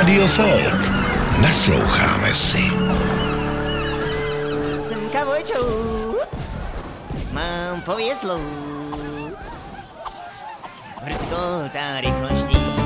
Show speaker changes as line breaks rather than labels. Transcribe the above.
Radio Folk. Nasloucháme si.
Jsem kavojčou, mám pověslou. Vrcko, ta rychloští.